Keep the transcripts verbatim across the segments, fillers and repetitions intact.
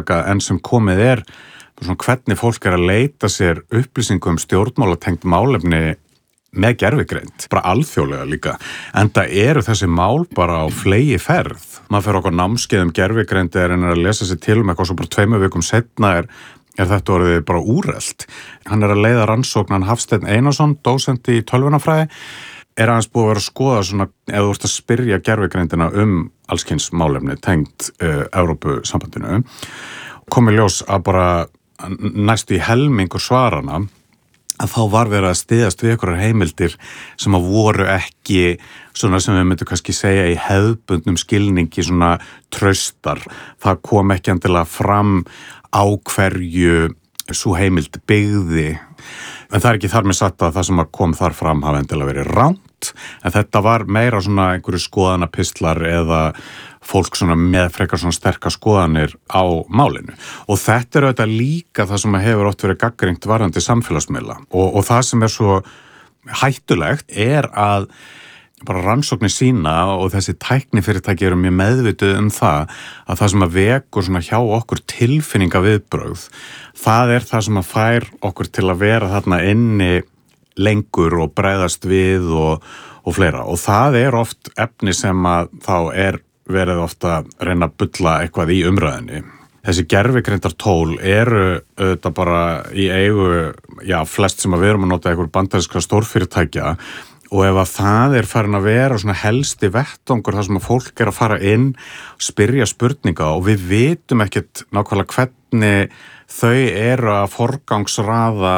takmarkað en sem komið er svona hvernig fólk er að leita sér upplýsingum um stjórnmálatengt málefni með gervigreind, bara alþjóðlega líka. En það eru þessi mál bara á flegi ferð. Maður fer okkur námskeið um gervigreind er en er að lesa sér til um eitthvað svo bara tveimur vikum setna er, er þetta orðið bara úrelt. Hann er að leiða rannsóknan Hafsteinn Einarsson, dósent í tölvunarfræði, er aðeins búið að vera að skoða svona, ef þú ert að spyrja gervigreindina um allskyns málefni tengt uh, Evrópusambandinu, komið ljós að bara næstu í helmingu svarana að þá var verið að styðjast við einhverjar heimildir sem að voru ekki svona sem við myndum kannski segja í hefðbundnum skilningi svona traustar. Það kom ekki endilega fram á hverju sú heimild byggði. En það er ekki þar með sagt að það sem að kom þar fram hafi endilega verið rangt, en þetta var meira svona einhverju skoðanapistlar eða fólk svona með frekar svona sterkar skoðanir á málinu. Og þetta er auðvitað líka það sem hefur oft verið gagnrýnt varðandi samfélagsmiðla. Og, og það sem er svo hættulegt er að bara rannsóknir sína og þessi tæknifyrirtæki eru mjög meðvituð um það að það sem að vekur svona hjá okkur tilfinninga viðbrögð, það er það sem að fær okkur til að vera þarna inni lengur og bregðast við og, og fleira. Og það er oft efni sem að þá er verið ofta að reyna að bulla eitthvað í umræðinni. Þessi gervigreindar-tól eru auðvitað bara í eigu, já, flest sem að við erum að nota einhver bandarískra stórfyrirtækja og ef að það er farin að vera svona helsti vettvangur þar sem að fólk er að fara inn, spyrja spurninga og við vitum ekkert nákvæmlega hvernig þau eru að forgangsraða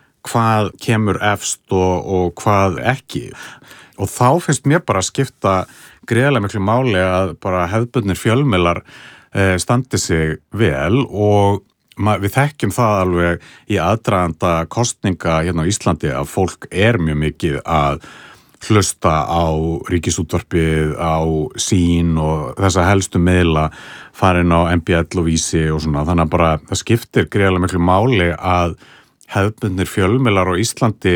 hvað kemur efst og, og hvað ekki. Og þá finnst mér bara að skipta greiðlega miklu máli að bara hefðbundnir fjölmiðlar eh, standi sig vel og við þekkjum það alveg í aðdraganda kosninga hérna á Íslandi að fólk er mjög mikið að hlusta á Ríkisútvarpið, á Sín og þessa helstu miðla farin á M B L og Vísi og svona. Þannig að bara það skiptir greiðlega miklu máli að hefðbundnir fjölmiðlar á Íslandi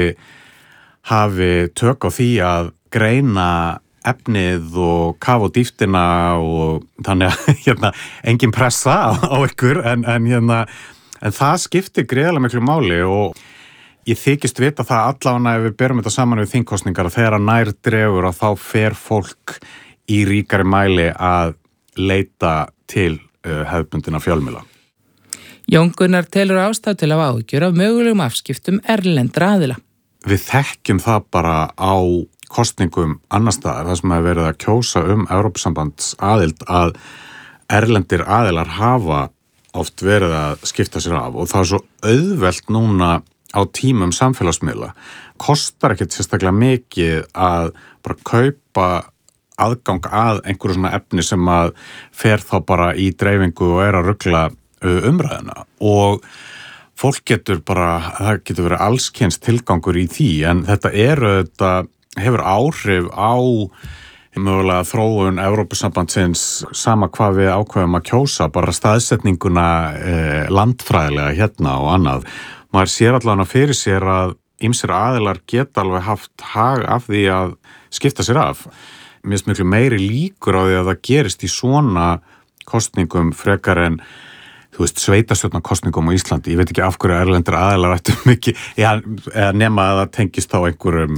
hafi tök á því að greina efnið og kafa á dýptina og þannig að hérna, engin pressa á, á ykkur en, en, hérna, en það skiptir greiðlega miklu máli og ég þykist vita það allavega ef við berum þetta saman við þingkosningar að þegar nær dregur að þá fer fólk í ríkari mæli að leita til uh, hefðbundina fjölmiðla. Jón Gunnar telur ástæðu til að áhyggjur af mögulegum afskiptum erlendra aðila. Við þekkjum það bara á kosningum annar staðar, það sem hefur verið að kjósa um Evrópusambands aðild að erlendir aðilar hafa oft verið að skipta sér af og það er svo auðvelt núna á tímum samfélagsmiðla. Kostar ekkert sérstaklega mikið að bara kaupa aðgang að einhverju svona efni sem að fer þá bara í dreifingu og er að rugla umræðina og fólk getur bara, það getur verið allskyns tilgangur í því en þetta eru þetta hefur áhrif á mögulega þróun Evrópusambandsins sama hvað við ákveðum að kjósa, bara staðsetninguna eh, landfræðilega hérna og annað. Maður sér allavega fyrir sér að ýmsir aðilar geta alveg haft hag af því að skipta sér af. Mér finnst miklu meiri líkur á því að það gerist í svona kosningum frekar en þú veist, sveitastjórnarkosningum á Íslandi. Ég veit ekki af hverju erlendir aðilar ættu mikið, eða nema að það tengist á einhverjum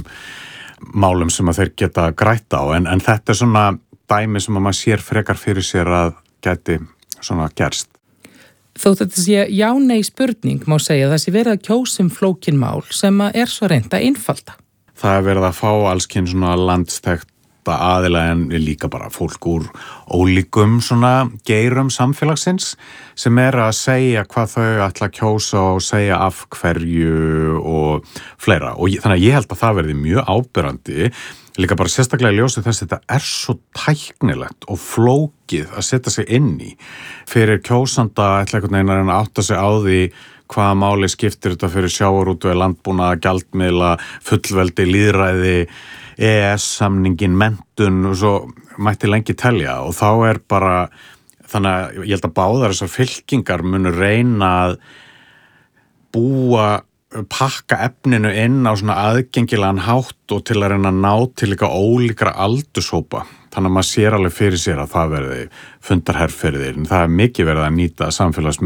málum sem að þeir geta grætt á, en, en þetta er svona dæmi sem að maður sér frekar fyrir sér að geti svona gerst. Þótt þetta sé já nei spurning má segja það sé verið að kjósum flókin mál sem að er svo reynt að einfalda. Það er verið að fá allskyn svona landstækt aðila en líka bara fólk úr ólíkum svona geirum samfélagsins sem er að segja hvað þau ætla að kjósa og segja af hverju og fleira og ég, þannig að ég held að það verði mjög áberandi líka bara sérstaklega í ljósi þess að þetta er svo tæknilegt og flókið að setja sig inn í fyrir kjósanda ætla einhvern veginn að átta sig á því hvaða máli skiptir þetta fyrir sjávarútveg, landbúnað, gjaldmiðla, fullveldi, lýðræði E E S-samningin, menntun og svo mætti lengi telja og þá er bara, þannig að ég held að báðar þessar fylkingar munu reyna að búa, pakka efninu inn á svona aðgengilegan hátt og til að reyna að ná til líka ólíkra aldurshópa. Þannig að maður sér alveg fyrir sér að það verði fundarherferðir, en það er mikið verið að nýta samfélags